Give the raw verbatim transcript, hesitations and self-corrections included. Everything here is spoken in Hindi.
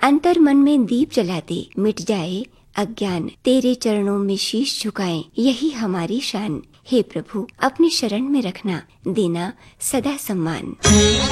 अंतर मन में दीप जला दे, मिट जाए अज्ञान, तेरे चरणों में शीश झुकाएं, यही हमारी शान। हे प्रभु, अपनी शरण में रखना, देना सदा सम्मान।